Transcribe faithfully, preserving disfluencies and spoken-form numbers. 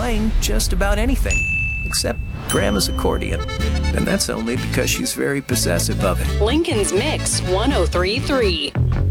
buying just about anything, except Grandma's accordion. And that's only because she's very possessive of it. Lincoln's Mix one oh three point three.